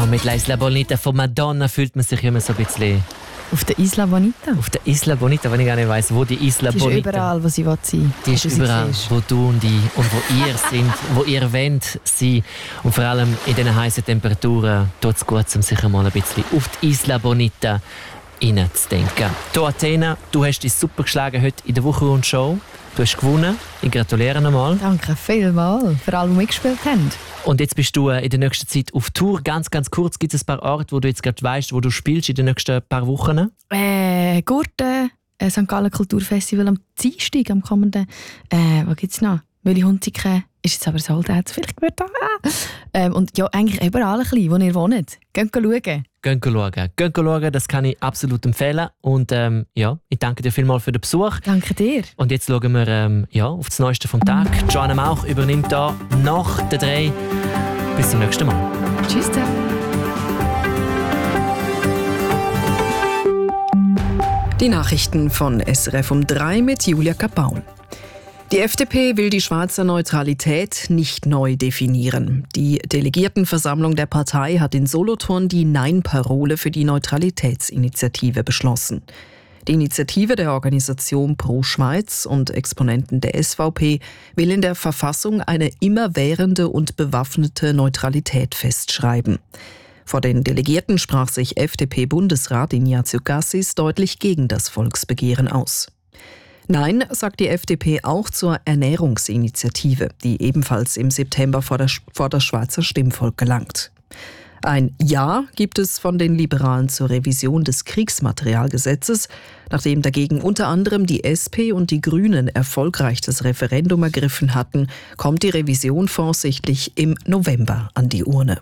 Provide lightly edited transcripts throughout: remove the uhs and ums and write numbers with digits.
Auch mit La Isla Bonita von Madonna fühlt man sich immer so ein bisschen... Auf der Isla Bonita? Auf der Isla Bonita, wenn ich gar nicht weiss, wo die Isla Bonita... Die ist überall, wo sie sein will. Die ist überall, wo du und ich und wo ihr sind, wo ihr wollt sein. Und vor allem in diesen heißen Temperaturen tut es gut, um sich einmal ein bisschen auf die Isla Bonita hineinzudenken. Du, Athena, du hast dich super geschlagen heute in der Wochenrundshow. Du hast gewonnen. Ich gratuliere nochmal. Danke vielmals für alle, die mitgespielt haben. Und jetzt bist du in der nächsten Zeit auf Tour. Ganz kurz, gibt es ein paar Orte, wo du jetzt gerade weißt, wo du spielst in den nächsten paar Wochen? Gurten, St. Gallen Kulturfestival am Dienstag, am kommenden. Was gibt es noch? Mühlihunziken ist jetzt aber sold out, vielleicht gehört da. Und ja, eigentlich überall ein bisschen, wo ihr wohnt. Geht schauen. Geht schauen, das kann ich absolut empfehlen. Und ja, ich danke dir vielmals für den Besuch. Danke dir. Und jetzt schauen wir auf das Neueste vom Tag. Joanna Mauch übernimmt hier nach der 3. Bis zum nächsten Mal. Tschüss zusammen. Die Nachrichten von SRF um 3 mit Julia Kapaun. Die FDP will die Schweizer Neutralität nicht neu definieren. Die Delegiertenversammlung der Partei hat in Solothurn die Nein-Parole für die Neutralitätsinitiative beschlossen. Die Initiative der Organisation Pro Schweiz und Exponenten der SVP will in der Verfassung eine immerwährende und bewaffnete Neutralität festschreiben. Vor den Delegierten sprach sich FDP-Bundesrat Ignazio Cassis deutlich gegen das Volksbegehren aus. Nein, sagt die FDP auch zur Ernährungsinitiative, die ebenfalls im September vor das Schweizer Stimmvolk gelangt. Ein Ja gibt es von den Liberalen zur Revision des Kriegsmaterialgesetzes, nachdem dagegen unter anderem die SP und die Grünen erfolgreich das Referendum ergriffen hatten, kommt die Revision voraussichtlich im November an die Urne.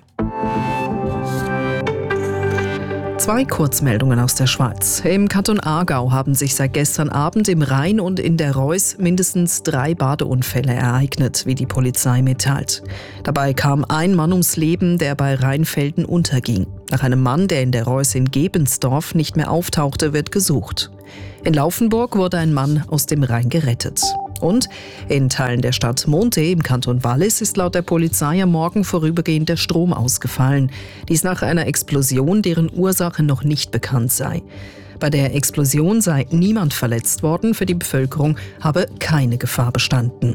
2 Kurzmeldungen aus der Schweiz. Im Kanton Aargau haben sich seit gestern Abend im Rhein und in der Reuss mindestens 3 Badeunfälle ereignet, wie die Polizei mitteilt. Dabei kam ein Mann ums Leben, der bei Rheinfelden unterging. Nach einem Mann, der in der Reuss in Gebensdorf nicht mehr auftauchte, wird gesucht. In Laufenburg wurde ein Mann aus dem Rhein gerettet. Und in Teilen der Stadt Monte im Kanton Wallis ist laut der Polizei am Morgen vorübergehend der Strom ausgefallen. Dies nach einer Explosion, deren Ursache noch nicht bekannt sei. Bei der Explosion sei niemand verletzt worden, für die Bevölkerung habe keine Gefahr bestanden.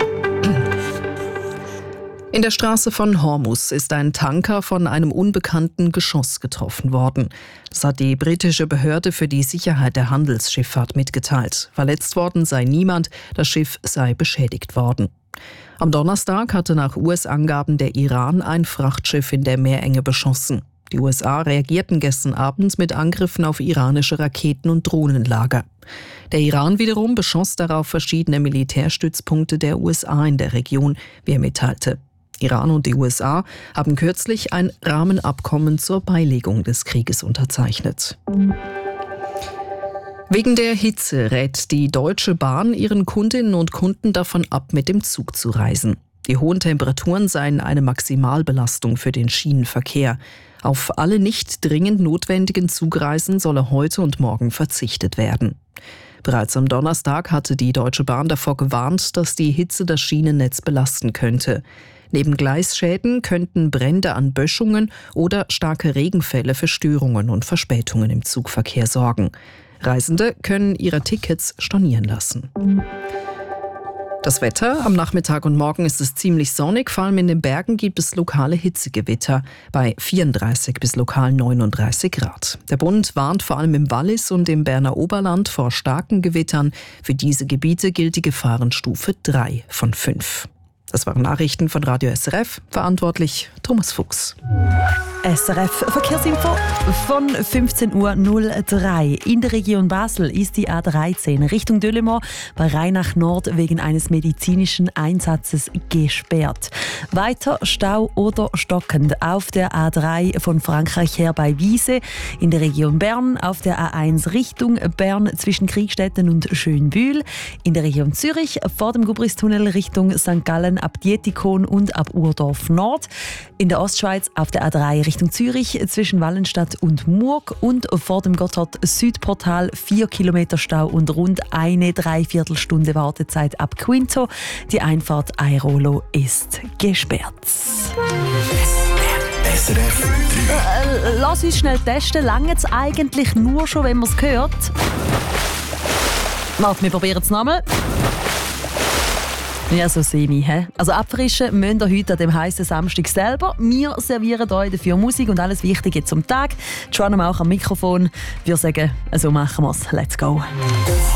In der Straße von Hormuz ist ein Tanker von einem unbekannten Geschoss getroffen worden. Das hat die britische Behörde für die Sicherheit der Handelsschifffahrt mitgeteilt. Verletzt worden sei niemand, das Schiff sei beschädigt worden. Am Donnerstag hatte nach US-Angaben der Iran ein Frachtschiff in der Meerenge beschossen. Die USA reagierten gestern Abend mit Angriffen auf iranische Raketen- und Drohnenlager. Der Iran wiederum beschoss darauf verschiedene Militärstützpunkte der USA in der Region, wie er mitteilte. Iran und die USA haben kürzlich ein Rahmenabkommen zur Beilegung des Krieges unterzeichnet. Wegen der Hitze rät die Deutsche Bahn ihren Kundinnen und Kunden davon ab, mit dem Zug zu reisen. Die hohen Temperaturen seien eine Maximalbelastung für den Schienenverkehr. Auf alle nicht dringend notwendigen Zugreisen solle heute und morgen verzichtet werden. Bereits am Donnerstag hatte die Deutsche Bahn davor gewarnt, dass die Hitze das Schienennetz belasten könnte. Neben Gleisschäden könnten Brände an Böschungen oder starke Regenfälle für Störungen und Verspätungen im Zugverkehr sorgen. Reisende können ihre Tickets stornieren lassen. Das Wetter: Am Nachmittag und Morgen ist es ziemlich sonnig, vor allem in den Bergen gibt es lokale Hitzegewitter bei 34 bis lokal 39 Grad. Der Bund warnt vor allem im Wallis und im Berner Oberland vor starken Gewittern. Für diese Gebiete gilt die Gefahrenstufe 3 von 5. Das waren Nachrichten von Radio SRF, verantwortlich Thomas Fuchs. SRF Verkehrsinfo von 15.03 Uhr. In der Region Basel ist die A13 Richtung Delémont bei Rheinach Nord wegen eines medizinischen Einsatzes gesperrt. Weiter Stau oder stockend auf der A3 von Frankreich her bei Wiese. In der Region Bern auf der A1 Richtung Bern zwischen Kriegstetten und Schönbühl. In der Region Zürich vor dem Gubristunnel Richtung St. Gallen ab Dietikon und ab Urdorf Nord. In der Ostschweiz auf der A3 Richtung Zürich zwischen Wallenstadt und Murg und vor dem Gotthard-Südportal 4 Kilometer Stau und rund eine Dreiviertelstunde Wartezeit ab Quinto. Die Einfahrt Airolo ist gesperrt. SRF Lass uns schnell testen. Langt es eigentlich nur schon, wenn man es hört? Warte, wir probieren es nochmal. Ja, so semi. Also abfrischen müsst ihr heute an dem heißen Samstag selber. Wir servieren euch dafür Musik und alles Wichtige zum Tag. Joanna auch am Mikrofon. Wir sagen, so machen wir es. Let's go.